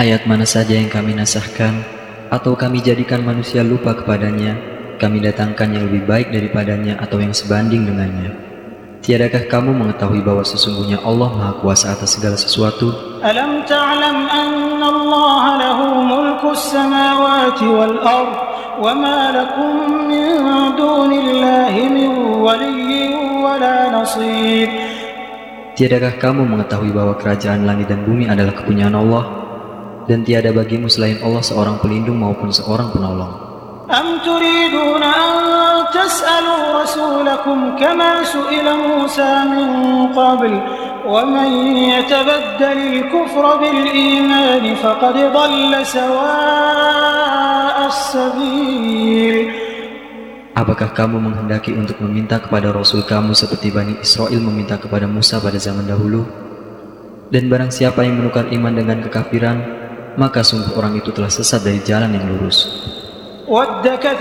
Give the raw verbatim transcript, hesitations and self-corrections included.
Ayat mana saja yang kami nasahkan, atau kami jadikan manusia lupa kepadanya, kami datangkan yang lebih baik daripadanya atau yang sebanding dengannya. Tiadakah kamu mengetahui bahwa sesungguhnya Allah Maha Kuasa atas segala sesuatu? Alam ta'lam anna Allah lahu mulku as-samawati wal ard wa ma lakum min dunillahi min waliyyin wa la nasir. Tiadakah kamu mengetahui bahwa kerajaan langit dan bumi adalah kepunyaan Allah, dan tiada bagimu selain Allah seorang pelindung maupun seorang penolong? Am turiduna an tas'alu rasulakum kama su'ila Musa min qabl wa man yatabaddal al-kufra bil iman faqad dhalla sawa'a as-sabil. Apakah kamu menghendaki untuk meminta kepada Rasul kamu seperti Bani Israel meminta kepada Musa pada zaman dahulu? Dan barang siapa yang menukar iman dengan kekafiran, maka sungguh orang itu telah sesat dari jalan yang lurus. Wadda